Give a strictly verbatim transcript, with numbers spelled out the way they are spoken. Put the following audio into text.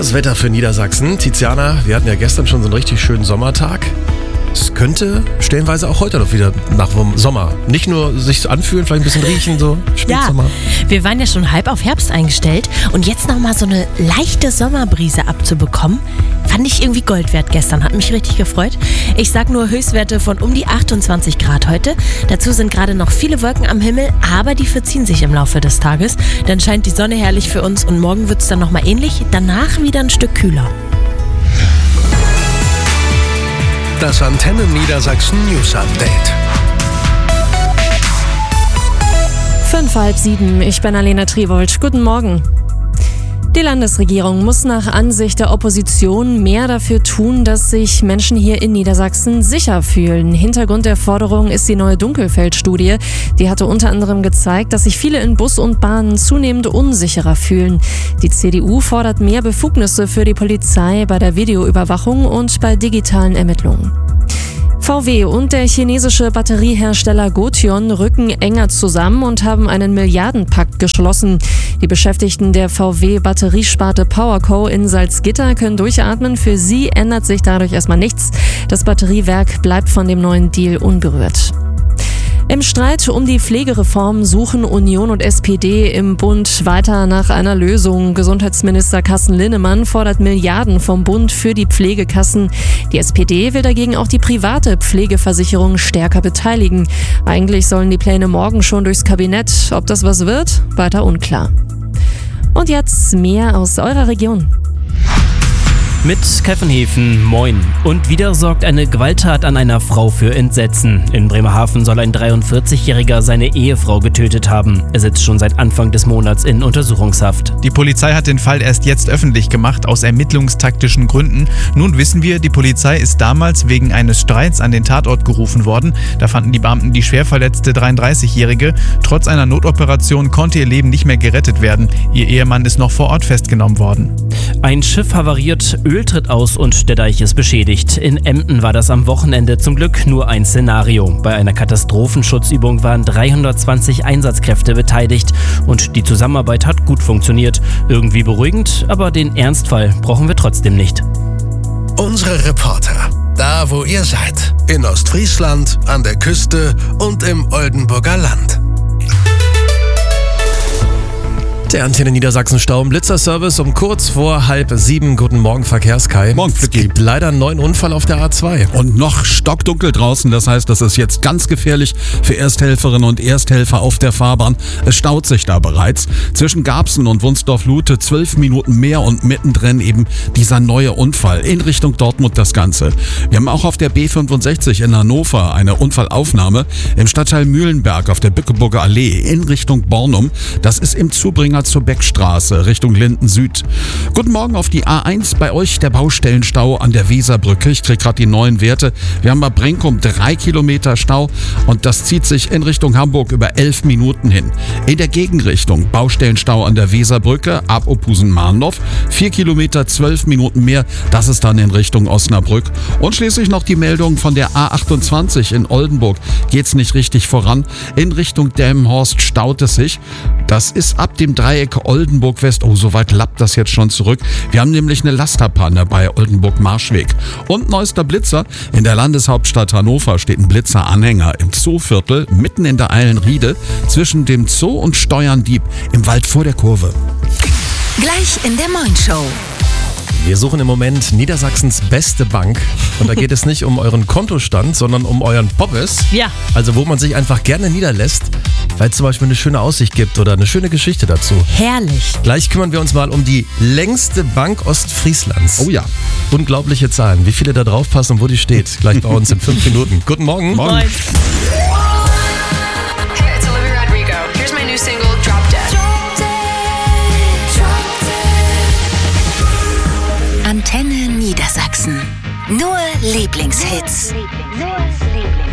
das Wetter für Niedersachsen. Tiziana, wir hatten ja gestern schon so einen richtig schönen Sommertag. Es könnte stellenweise auch heute noch wieder nach dem Sommer. Nicht nur sich anfühlen, vielleicht ein bisschen riechen, so Spätsommer. Ja, wir waren ja schon halb auf Herbst eingestellt und jetzt nochmal so eine leichte Sommerbrise abzubekommen, fand ich irgendwie Gold wert gestern. Hat mich richtig gefreut. Ich sag nur Höchstwerte von um die achtundzwanzig Grad heute. Dazu sind gerade noch viele Wolken am Himmel, aber die verziehen sich im Laufe des Tages. Dann scheint die Sonne herrlich für uns und morgen wird es dann nochmal ähnlich. Danach wieder ein Stück kühler. Das Antenne Niedersachsen News Update. Fünf, halb sieben, ich bin Alena Triwold. Guten Morgen. Die Landesregierung muss nach Ansicht der Opposition mehr dafür tun, dass sich Menschen hier in Niedersachsen sicher fühlen. Hintergrund der Forderung ist die neue Dunkelfeld-Studie. Die hatte unter anderem gezeigt, dass sich viele in Bus und Bahnen zunehmend unsicherer fühlen. Die C D U fordert mehr Befugnisse für die Polizei bei der Videoüberwachung und bei digitalen Ermittlungen. V W und der chinesische Batteriehersteller Gotion rücken enger zusammen und haben einen Milliardenpakt geschlossen. Die Beschäftigten der V W-Batteriesparte PowerCo in Salzgitter können durchatmen. Für sie ändert sich dadurch erstmal nichts. Das Batteriewerk bleibt von dem neuen Deal unberührt. Im Streit um die Pflegereform suchen Union und S P D im Bund weiter nach einer Lösung. Gesundheitsminister Carsten Linnemann fordert Milliarden vom Bund für die Pflegekassen. Die S P D will dagegen auch die private Pflegeversicherung stärker beteiligen. Eigentlich sollen die Pläne morgen schon durchs Kabinett. Ob das was wird, weiter unklar. Und jetzt mehr aus eurer Region. Mit Kefenhäfen, moin. Und wieder sorgt eine Gewalttat an einer Frau für Entsetzen. In Bremerhaven soll ein dreiundvierzigjähriger seine Ehefrau getötet haben. Er sitzt schon seit Anfang des Monats in Untersuchungshaft. Die Polizei hat den Fall erst jetzt öffentlich gemacht, aus ermittlungstaktischen Gründen. Nun wissen wir, die Polizei ist damals wegen eines Streits an den Tatort gerufen worden. Da fanden die Beamten die schwer verletzte dreiunddreißigjährige. Trotz einer Notoperation konnte ihr Leben nicht mehr gerettet werden. Ihr Ehemann ist noch vor Ort festgenommen worden. Ein Schiff havariert, Öl tritt aus und der Deich ist beschädigt. In Emden war das am Wochenende zum Glück nur ein Szenario. Bei einer Katastrophenschutzübung waren dreihundertzwanzig Einsatzkräfte beteiligt und die Zusammenarbeit hat gut funktioniert. Irgendwie beruhigend, aber den Ernstfall brauchen wir trotzdem nicht. Unsere Reporter, da wo ihr seid, in Ostfriesland, an der Küste und im Oldenburger Land. Der Antenne Niedersachsen Stau- und Blitzer-Service um kurz vor halb sieben. Guten Morgen, Verkehrskai. Morgen, Es gibt leider einen neuen Unfall auf der A zwei. Und noch stockdunkel draußen, das heißt, das ist jetzt ganz gefährlich für Ersthelferinnen und Ersthelfer auf der Fahrbahn. Es staut sich da bereits. Zwischen Garbsen und Wunsdorf-Lute zwölf Minuten mehr und mittendrin eben dieser neue Unfall. In Richtung Dortmund das Ganze. Wir haben auch auf der B fünfundsechzig in Hannover eine Unfallaufnahme im Stadtteil Mühlenberg auf der Bückeburger Allee in Richtung Bornum. Das ist im Zubringer zur Beckstraße Richtung Linden Süd. Guten Morgen auf die A eins, bei euch der Baustellenstau an der Weserbrücke. Ich kriege gerade die neuen Werte. Wir haben bei Brenkum drei Kilometer Stau und das zieht sich in Richtung Hamburg über elf Minuten hin. In der Gegenrichtung Baustellenstau an der Weserbrücke ab Opusen-Mahndorf. vier Kilometer, zwölf Minuten mehr. Das ist dann in Richtung Osnabrück. Und schließlich noch die Meldung von der A achtundzwanzig in Oldenburg. Geht's nicht richtig voran. In Richtung Delmenhorst staut es sich. Das ist ab dem Dreieck Oldenburg West. Oh, soweit lappt das jetzt schon zurück. Wir haben nämlich eine Lasterpanne bei Oldenburg-Marschweg. Und neuester Blitzer. In der Landeshauptstadt Hannover steht ein Blitzeranhänger im Zooviertel, mitten in der Eilenriede, zwischen dem Zoo und Steuerndieb im Wald vor der Kurve. Gleich in der Moin-Show. Wir suchen im Moment Niedersachsens beste Bank. Und da geht es nicht um euren Kontostand, sondern um euren Poppes. Ja. Also wo man sich einfach gerne niederlässt, weil es zum Beispiel eine schöne Aussicht gibt oder eine schöne Geschichte dazu. Herrlich. Gleich kümmern wir uns mal um die längste Bank Ostfrieslands. Oh ja. Unglaubliche Zahlen, wie viele da drauf passen und wo die steht. Gleich bei uns in fünf Minuten. Guten Morgen. Morgen. Moin. Hey, it's Olivia Rodrigo. Here's my new single, Drop Dead. Antenne Niedersachsen. Nur Lieblingshits.